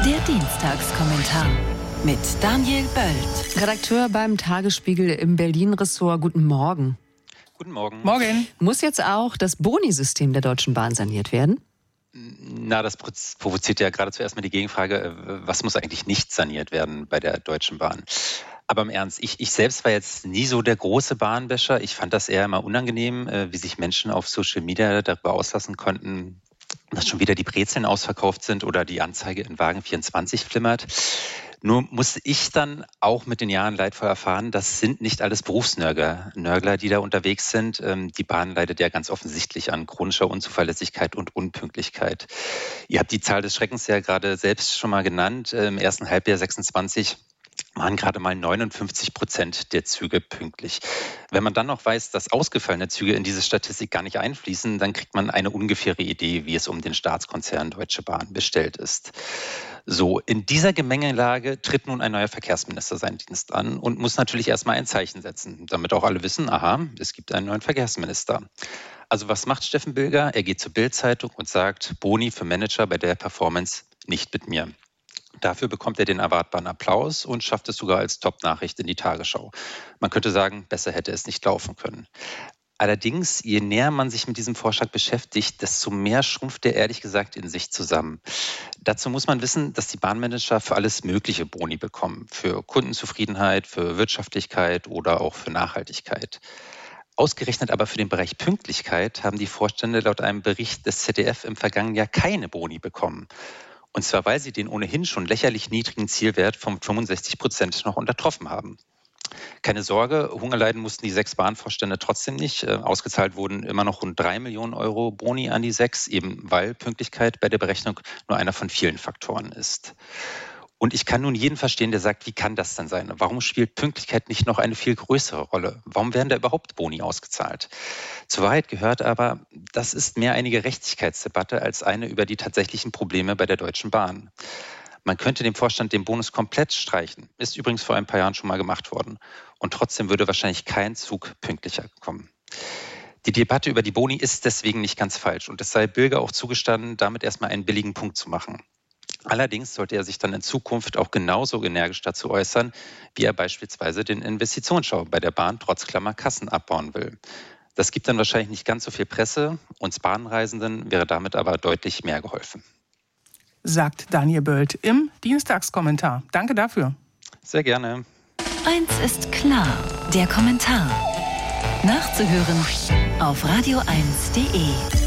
Der Dienstagskommentar mit Daniel Böld, Redakteur beim Tagesspiegel im Berlin-Ressort. Guten Morgen. Guten Morgen. Morgen. Muss jetzt auch das Boni-System der Deutschen Bahn saniert werden? Na, das provoziert ja gerade zuerst mal die Gegenfrage, was muss eigentlich nicht saniert werden bei der Deutschen Bahn? Aber im Ernst, ich selbst war jetzt nie so der große Bahnwäscher. Ich fand das eher immer unangenehm, wie sich Menschen auf Social Media darüber auslassen konnten, dass schon wieder die Brezeln ausverkauft sind oder die Anzeige in Wagen 24 flimmert. Nur musste ich dann auch mit den Jahren leidvoll erfahren, das sind nicht alles Berufsnörgler, die da unterwegs sind. Die Bahn leidet ja ganz offensichtlich an chronischer Unzuverlässigkeit und Unpünktlichkeit. Ihr habt die Zahl des Schreckens ja gerade selbst schon mal genannt. Im ersten Halbjahr 26 waren gerade mal 59% der Züge pünktlich. Wenn man dann noch weiß, dass ausgefallene Züge in diese Statistik gar nicht einfließen, dann kriegt man eine ungefähre Idee, wie es um den Staatskonzern Deutsche Bahn bestellt ist. So, in dieser Gemengelage tritt nun ein neuer Verkehrsminister seinen Dienst an und muss natürlich erstmal ein Zeichen setzen, damit auch alle wissen, aha, es gibt einen neuen Verkehrsminister. Also was macht Steffen Bilger? Er geht zur Bild-Zeitung und sagt, Boni für Manager bei der Performance nicht mit mir. Dafür bekommt er den erwartbaren Applaus und schafft es sogar als Top-Nachricht in die Tagesschau. Man könnte sagen, besser hätte es nicht laufen können. Allerdings, je näher man sich mit diesem Vorschlag beschäftigt, desto mehr schrumpft er ehrlich gesagt in sich zusammen. Dazu muss man wissen, dass die Bahnmanager für alles mögliche Boni bekommen. Für Kundenzufriedenheit, für Wirtschaftlichkeit oder auch für Nachhaltigkeit. Ausgerechnet aber für den Bereich Pünktlichkeit haben die Vorstände laut einem Bericht des ZDF im vergangenen Jahr keine Boni bekommen. Und zwar, weil sie den ohnehin schon lächerlich niedrigen Zielwert von 65% noch untertroffen haben. Keine Sorge, Hunger leiden mussten die 6 Bahnvorstände trotzdem nicht. Ausgezahlt wurden immer noch rund 3 Millionen Euro Boni an die 6, eben weil Pünktlichkeit bei der Berechnung nur einer von vielen Faktoren ist. Und ich kann nun jeden verstehen, der sagt, wie kann das denn sein? Warum spielt Pünktlichkeit nicht noch eine viel größere Rolle? Warum werden da überhaupt Boni ausgezahlt? Zur Wahrheit gehört aber, das ist mehr eine Gerechtigkeitsdebatte als eine über die tatsächlichen Probleme bei der Deutschen Bahn. Man könnte dem Vorstand den Bonus komplett streichen. Ist übrigens vor ein paar Jahren schon mal gemacht worden. Und trotzdem würde wahrscheinlich kein Zug pünktlicher kommen. Die Debatte über die Boni ist deswegen nicht ganz falsch. Und es sei Bilger auch zugestanden, damit erstmal einen billigen Punkt zu machen. Allerdings sollte er sich dann in Zukunft auch genauso energisch dazu äußern, wie er beispielsweise den Investitionsstau bei der Bahn trotz Kassen abbauen will. Das gibt dann wahrscheinlich nicht ganz so viel Presse. Uns Bahnreisenden wäre damit aber deutlich mehr geholfen. Sagt Daniel Böld im Dienstagskommentar. Danke dafür. Sehr gerne. Eins ist klar, der Kommentar. Nachzuhören auf radio1.de.